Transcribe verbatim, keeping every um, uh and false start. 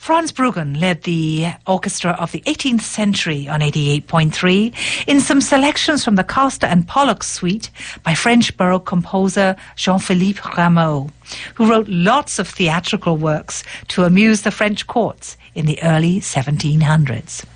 Franz Bruggen led the orchestra of the eighteenth century on eighty-eight point three in some selections from the Castor and Pollux suite by French Baroque composer Jean-Philippe Rameau, who wrote lots of theatrical works to amuse the French courts in the early seventeen hundreds.